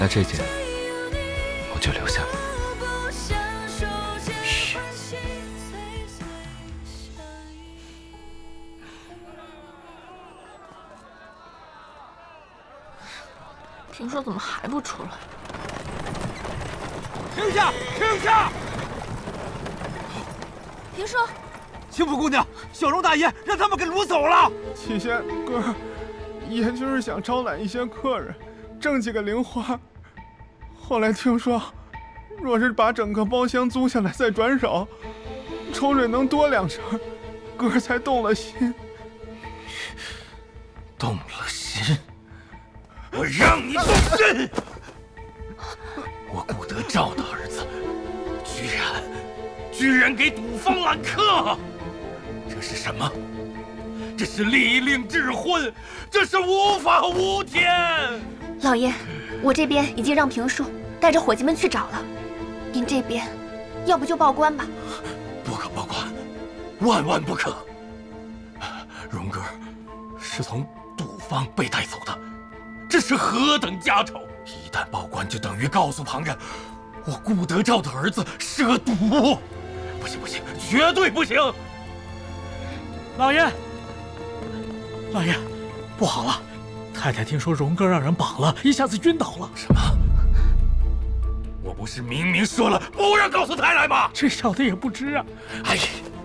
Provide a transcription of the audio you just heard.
那这件我就留下了。 嘘。 平叔怎么还不出来？ 停下！停下！ 平叔， 青浦姑娘，小荣大爷让他们给掳走了。 启贤哥，也就是想招揽一些客人，挣几个零花。后来听说，若是把整个包厢租下来再转手，抽水能多2成，哥才动了心。 动了心？我让你动心！我顾德昭的儿子，居然给赌坊揽客，这是什么？这是利令智昏，这是无法无天！ 老爷，我这边已经让平叔带着伙计们去找了，您这边要不就报官吧？ 不可报官，万万不可！荣哥是从赌坊被带走的，这是何等家丑！一旦报官，就等于告诉旁人，我顾德昭的儿子涉赌。不行不行，绝对不行！ 老爷，不好了！太太听说荣哥让人绑了，一下子晕倒了。 什么？我不是明明说了不让告诉太太吗？ 这小的也不知啊。 哎呀！